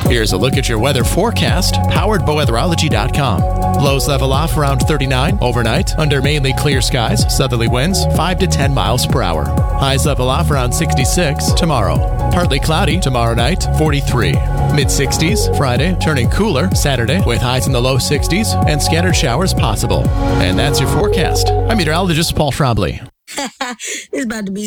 Here's a look at your weather forecast, powered by weatherology.com. Lows level off around 39 overnight, under mainly clear skies, southerly winds 5 to 10 miles per hour. Highs level off around 66 tomorrow. Partly cloudy tomorrow night, 43. Mid-60s Friday, turning cooler Saturday with highs in the low 60s and scattered showers possible. And that's your forecast. I'm meteorologist Paul Trombley. It's about to be